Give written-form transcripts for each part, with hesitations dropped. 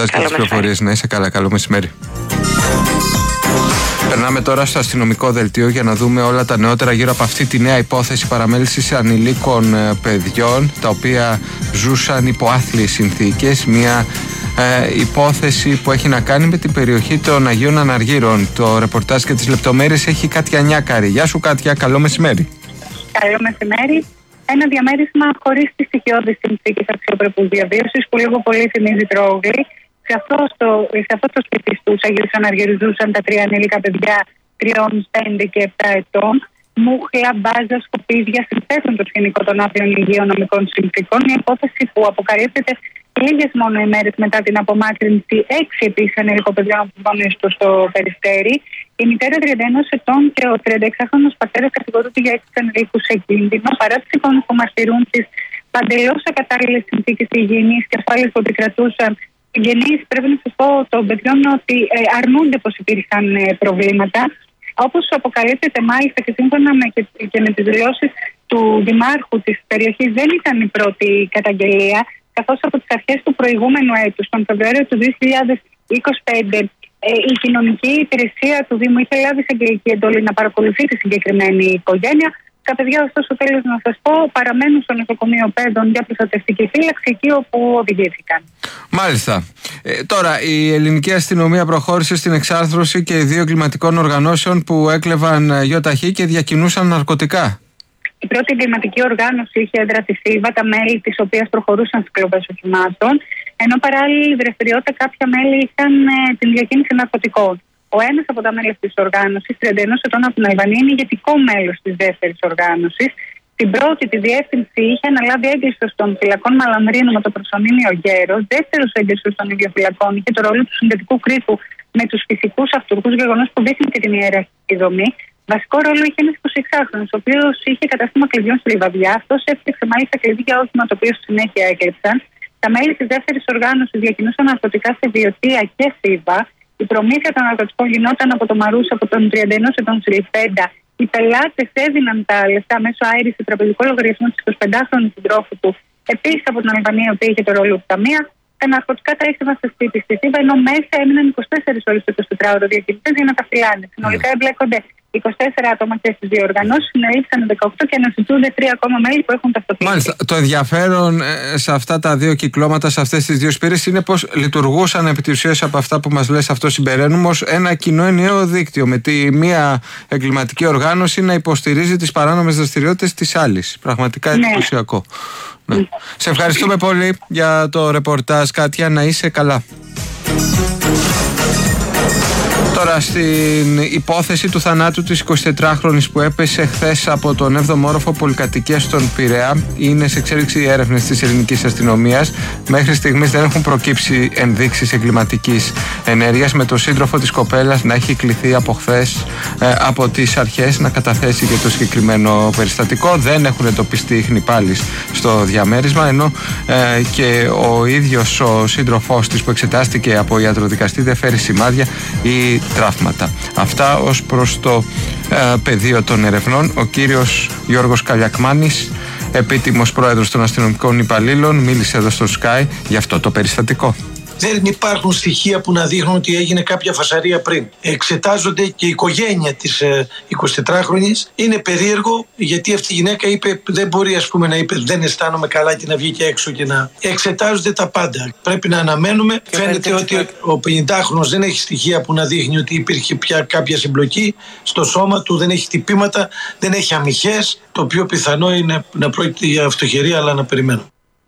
ρεπορτάζ και τις πληροφορίες. Να είσαι καλά, καλό μεσημέρι. Περνάμε τώρα στο αστυνομικό δελτίο για να δούμε όλα τα νεότερα γύρω από αυτή τη νέα υπόθεση παραμέλησης ανηλίκων παιδιών, τα οποία ζούσαν υπό άθλιες συνθήκες. Μια υπόθεση που έχει να κάνει με την περιοχή των Αγίων Αναργύρων. Το ρεπορτάζ και τις λεπτομέρειες έχει η Κάτια Νιάκαρη. Γεια σου Κάτια, καλό μεσημέρι. Καλό μεσημέρι. Ένα διαμέρισμα χωρίς τις στοιχειώδεις συνθήκες αξιοπρεπούς διαβίωσης που λίγο πολύ θυμίζει Τρόγλη. Σε αυτό το σπίτι στους Αγίους Αναργύρους ζούσαν τα 3 ανήλικα παιδιά 3, 5 και 7 ετών. Μούχλα, μπάζα, σκουπίδια συνθέτουν το σκηνικό των άθλιων υγειονομικών συνθήκων. Μια υπόθεση που αποκαλύπτεται λίγες μόνο ημέρες μετά την απομάκρυνση 6 επίσης ανήλικων παιδιών από τον στο Περιστέρι. Η μητέρα 31 ετών και ο 36χρονος πατέρας κατηγορούνται για 6 ανηλίκους σε κίνδυνο παρά τις εικόνες που μαρτυρούν τις παντελώς ακατάλληλες συνθήκες υγιεινής και ασφάλειας που επικρατούσαν. Οι γενείς, πρέπει να σας πω, των παιδιών ότι αρνούνται πως υπήρχαν προβλήματα. Όπως αποκαλύπτεται μάλιστα και σύμφωνα και με τις δηλώσεις του δημάρχου της περιοχής, δεν ήταν η πρώτη καταγγελία, καθώς από τις αρχές του προηγούμενου έτους, τον Φεβρουάριο του 2025, η κοινωνική υπηρεσία του Δήμου είχε λάβει εισαγγελική εντολή να παρακολουθεί τη συγκεκριμένη οικογένεια. Τα παιδιά, ωστόσο, τέλος να σας πω, παραμένουν στο νοσοκομείο Πέδων για προστατευτική φύλαξη, εκεί όπου οδηγήθηκαν. Μάλιστα. Τώρα, η ελληνική αστυνομία προχώρησε στην εξάρθρωση και 2 εγκληματικών οργανώσεων που έκλεβαν γιοταχή και διακινούσαν ναρκωτικά. Η πρώτη εγκληματική οργάνωση είχε έδρα τη ΣΥΒΑ, τα μέλη της οποίας προχωρούσαν στις κλοπές οχημάτων, ενώ παράλληλη η δραστηριότητα κάποια μέλη είχαν την διακίνηση ναρκωτικών. Ο ένας από τα μέλη αυτής της οργάνωσης, 31 ετών από την Αλβανία, είναι ηγετικό μέλος της δεύτερης οργάνωσης. Την πρώτη τη διεύθυνση είχε αναλάβει έγκλειστος των φυλακών Μαλαμρίνου με το προσωνύμιο Γέρος. Δεύτερος έγκλειστος των ίδιων φυλακών είχε το ρόλο του συνδετικού κρίκου με τους φυσικούς αυτούργους, γεγονός που δείχνει και την ιεραρχική δομή. Βασικό ρόλο είχε ένας 26χρονος, ο οποίος είχε κατάστημα κλειδιών στη Λιβαδιά. Αυτός έφτιαξε μάλιστα κλειδί για όχημα το οποίο στη συνέχεια έκλεψαν. Τα μέλη της δεύτερης οργάνωσης διακινούσαν ναρκωτικά σε Βιωτία και Θήβα. Η προμήθεια των ναρκωτικών γινόταν από το Μαρούσι, από τον 31 ετών Σιλιφέντα. Οι πελάτες έδιναν τα λεφτά μέσω αέρη σε τραπεζικό λογαριασμό της 25χρονης συντρόφου του, επίσης από την Αλβανία, η οποία είχε το ρόλο του ταμεία. Τα ναρκωτικά τα έστειλαν στο σπίτι στη Θήβα, ενώ μέσα έμειναν 24 ώρες το 24ωρο διακινητές για να τα φυλάνε. Συνολικά εμπλέκονται 24 άτομα και στις 2 οργανώσεις, συνελήφθησαν 18 και αναζητούνται 3 ακόμα μέλη που έχουν ταυτοποιηθεί. Μάλιστα. Το ενδιαφέρον σε αυτά τα 2 κυκλώματα, σε αυτές τις 2 σπήρες, είναι πως λειτουργούσαν επί της ουσίας από αυτά που μας λες, αυτό συμπεραίνουμε ως ένα κοινό ενιαίο δίκτυο, με τη μία εγκληματική οργάνωση να υποστηρίζει τις παράνομες δραστηριότητες της άλλης. Πραγματικά εντυπωσιακό. Ναι. Σε ευχαριστούμε πολύ για το ρεπορτάζ, Κάτια, να είσαι καλά. Τώρα στην υπόθεση του θανάτου της 24χρονης που έπεσε χθες από τον 7ο όροφο πολυκατοικίας στον Πειραιά, είναι σε εξέλιξη οι έρευνες της ελληνικής αστυνομίας. Μέχρι στιγμής δεν έχουν προκύψει ενδείξεις εγκληματικής ενέργειας, με τον σύντροφο της κοπέλας να έχει κληθεί από χθες από τις αρχές να καταθέσει για το συγκεκριμένο περιστατικό. Δεν έχουν εντοπιστεί χνυπάλεις στο διαμέρισμα, ενώ και ο ίδιος ο σύντροφός της που εξετάστηκε από ιατροδικαστή δεν φέρει σημάδια ή τραύματα. Αυτά ως προς το πεδίο των ερευνών. Ο κύριος Γιώργος Καλιακμάνης, επίτιμος πρόεδρος των αστυνομικών υπαλλήλων, μίλησε εδώ στο Sky για αυτό το περιστατικό. Δεν υπάρχουν στοιχεία που να δείχνουν ότι έγινε κάποια φασαρία πριν. Εξετάζονται και η οικογένεια της 24χρονης. Είναι περίεργο γιατί αυτή η γυναίκα είπε, δεν μπορεί να είπε δεν αισθάνομαι καλά και να βγει και έξω και να... Εξετάζονται τα πάντα. Πρέπει να αναμένουμε. Φαίνεται ότι ο 50χρονος δεν έχει στοιχεία που να δείχνει ότι υπήρχε πια κάποια συμπλοκή στο σώμα του, δεν έχει τυπήματα, δεν έχει αμυχές, το οποίο πιθανό είναι να πρόκειται για αυτοχειρία, αλλά να περιμένουμε.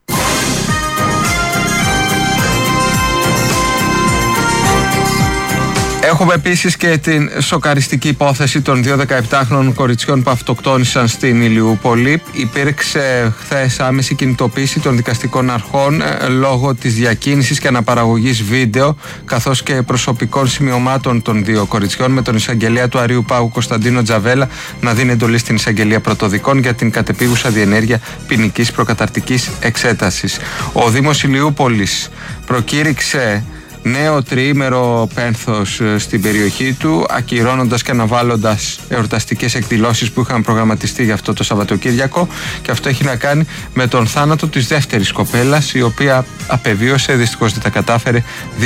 Έχουμε επίσης και την σοκαριστική υπόθεση των 2 17χρονων κοριτσιών που αυτοκτόνησαν στην Ηλιούπολη. Υπήρξε χθες άμεση κινητοποίηση των δικαστικών αρχών λόγω της διακίνησης και αναπαραγωγής βίντεο, καθώς και προσωπικών σημειωμάτων των 2 κοριτσιών, με τον εισαγγελέα του Αρείου Πάγου Κωνσταντίνο Τζαβέλα να δίνει εντολή στην εισαγγελία πρωτοδικών για την κατεπίγουσα διενέργεια ποινικής προκαταρτικής εξέτασης. Ο Δήμος Ηλιούπολης προκήρυξε νέο τριήμερο πένθος στην περιοχή του, ακυρώνοντας και αναβάλλοντας εορταστικές εκδηλώσεις που είχαν προγραμματιστεί για αυτό το Σαββατοκύριακο, και αυτό έχει να κάνει με τον θάνατο της δεύτερης κοπέλας, η οποία απεβίωσε, δυστυχώς δεν τα κατάφερε,